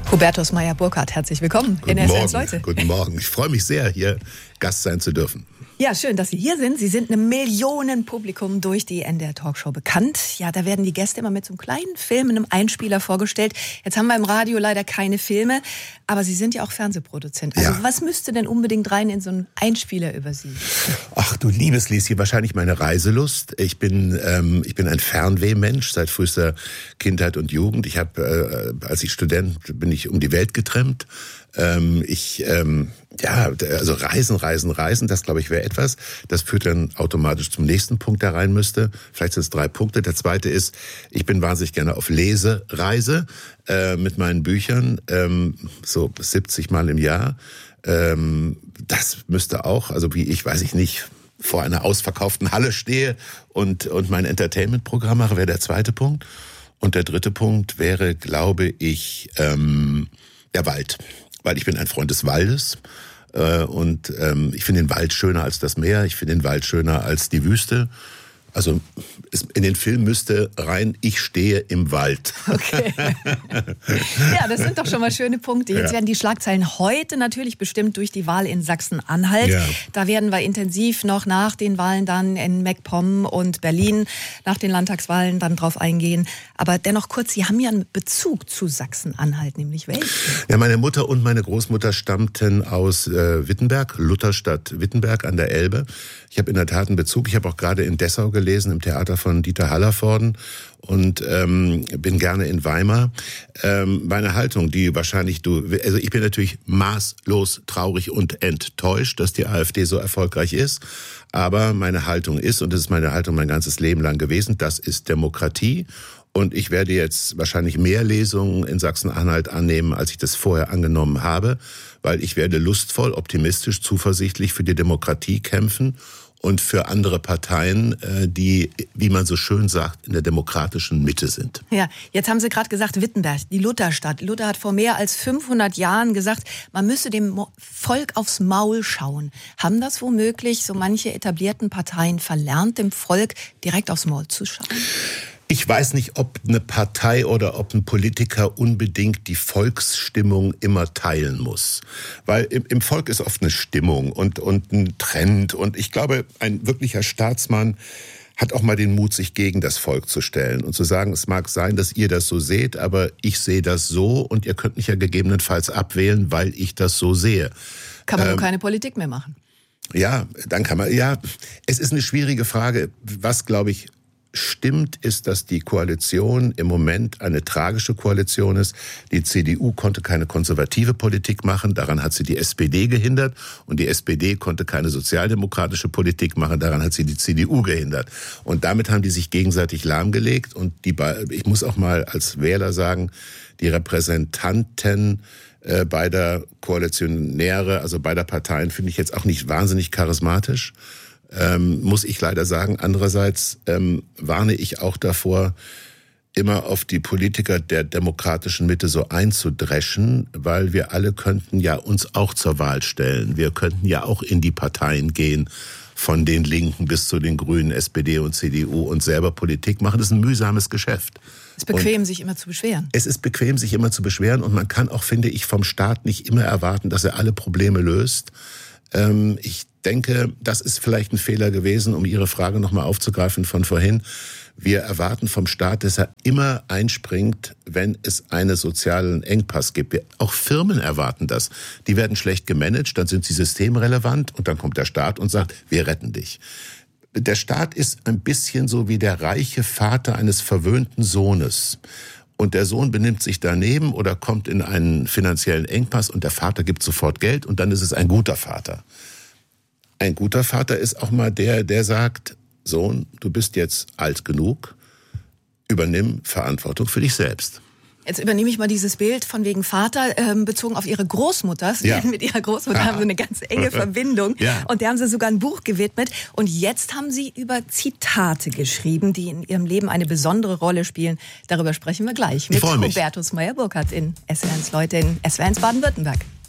Hubertus Meyer-Burkhardt, herzlich willkommen in SWR Leute. Guten Morgen, ich freue mich sehr, hier Gast sein zu dürfen. Ja, schön, dass Sie hier sind. Sie sind einem Millionenpublikum durch die NDR Talkshow bekannt. Ja, da werden die Gäste immer mit so einem kleinen Film, in einem Einspieler vorgestellt. Jetzt haben wir im Radio leider keine Filme, aber Sie sind ja auch Fernsehproduzent. Also was müsste denn unbedingt rein in so einen Einspieler über Sie? Ach du liebes Lieschen, wahrscheinlich meine Reiselust. Ich bin ein Fernwehmensch seit frühester Kindheit und Jugend. Ich habe, als ich Student bin ich um die Welt getrennt. Also Reisen, das glaube ich wäre etwas. Das führt dann automatisch zum nächsten Punkt, der rein müsste. Vielleicht sind es 3 Punkte. Der zweite ist, ich bin wahnsinnig gerne auf Lesereise mit meinen Büchern, so 70 Mal im Jahr. Das müsste auch, also wie ich, weiß ich nicht, vor einer ausverkauften Halle stehe und mein Entertainment-Programm mache, wäre der zweite Punkt. Und der dritte Punkt wäre, glaube ich, der Wald. Weil ich bin ein Freund des Waldes und ich finde den Wald schöner als das Meer, ich finde den Wald schöner als die Wüste. Also in den Film müsste rein, ich stehe im Wald. Okay. Ja, das sind doch schon mal schöne Punkte. Jetzt werden die Schlagzeilen heute natürlich bestimmt durch die Wahl in Sachsen-Anhalt. Ja. Da werden wir intensiv noch nach den Wahlen dann in MacPom und Berlin nach den Landtagswahlen dann drauf eingehen. Aber dennoch kurz, Sie haben ja einen Bezug zu Sachsen-Anhalt, nämlich welchen? Ja, meine Mutter und meine Großmutter stammten aus Wittenberg, Lutherstadt Wittenberg an der Elbe. Ich habe in der Tat einen Bezug. Ich habe auch gerade in Dessau gelesen, im Theater von Dieter Hallervorden und bin gerne in Weimar. Meine Haltung, die wahrscheinlich also ich bin natürlich maßlos traurig und enttäuscht, dass die AfD so erfolgreich ist. Aber meine Haltung ist, und das ist meine Haltung mein ganzes Leben lang gewesen, das ist Demokratie. Und ich werde jetzt wahrscheinlich mehr Lesungen in Sachsen-Anhalt annehmen, als ich das vorher angenommen habe, weil ich werde lustvoll, optimistisch, zuversichtlich für die Demokratie kämpfen und für andere Parteien, die, wie man so schön sagt, in der demokratischen Mitte sind. Ja, jetzt haben Sie gerade gesagt, Wittenberg, die Lutherstadt. Luther hat vor mehr als 500 Jahren gesagt, man müsse dem Volk aufs Maul schauen. Haben das womöglich so manche etablierten Parteien verlernt, dem Volk direkt aufs Maul zu schauen? Ich weiß nicht, ob eine Partei oder ob ein Politiker unbedingt die Volksstimmung immer teilen muss. Weil im Volk ist oft eine Stimmung und ein Trend. Und ich glaube, ein wirklicher Staatsmann hat auch mal den Mut, sich gegen das Volk zu stellen und zu sagen, es mag sein, dass ihr das so seht, aber ich sehe das so und ihr könnt mich ja gegebenenfalls abwählen, weil ich das so sehe. Kann man nur keine Politik mehr machen? Ja, dann kann man, es ist eine schwierige Frage. Was, glaube ich, stimmt, ist, dass die Koalition im Moment eine tragische Koalition ist. Die CDU konnte keine konservative Politik machen, daran hat sie die SPD gehindert. Und die SPD konnte keine sozialdemokratische Politik machen, daran hat sie die CDU gehindert. Und damit haben die sich gegenseitig lahmgelegt. Und ich muss auch mal als Wähler sagen, die Repräsentanten beider Koalitionäre, also beider Parteien, finde ich jetzt auch nicht wahnsinnig charismatisch. Muss ich leider sagen. Andererseits warne ich auch davor, immer auf die Politiker der demokratischen Mitte so einzudreschen, weil wir alle könnten ja uns auch zur Wahl stellen. Wir könnten ja auch in die Parteien gehen, von den Linken bis zu den Grünen, SPD und CDU und selber Politik machen. Das ist ein mühsames Geschäft. Es ist bequem, sich immer zu beschweren. Es ist bequem, sich immer zu beschweren und man kann auch, finde ich, vom Staat nicht immer erwarten, dass er alle Probleme löst. Ich denke, das ist vielleicht ein Fehler gewesen, um Ihre Frage nochmal aufzugreifen von vorhin. Wir erwarten vom Staat, dass er immer einspringt, wenn es einen sozialen Engpass gibt. Auch Firmen erwarten das. Die werden schlecht gemanagt, dann sind sie systemrelevant und dann kommt der Staat und sagt, wir retten dich. Der Staat ist ein bisschen so wie der reiche Vater eines verwöhnten Sohnes. Und der Sohn benimmt sich daneben oder kommt in einen finanziellen Engpass und der Vater gibt sofort Geld und dann ist es ein guter Vater. Ein guter Vater ist auch mal der sagt, Sohn, du bist jetzt alt genug, übernimm Verantwortung für dich selbst. Jetzt übernehme ich mal dieses Bild von wegen Vater, bezogen auf Ihre Großmutter. Ja. Mit Ihrer Großmutter haben Sie eine ganz enge Verbindung. Ja. Und der haben Sie sogar ein Buch gewidmet. Und jetzt haben Sie über Zitate geschrieben, die in Ihrem Leben eine besondere Rolle spielen. Darüber sprechen wir gleich mit Hubertus Meyer-Burkhardt in SWR1 Leute in SWR1 Baden-Württemberg.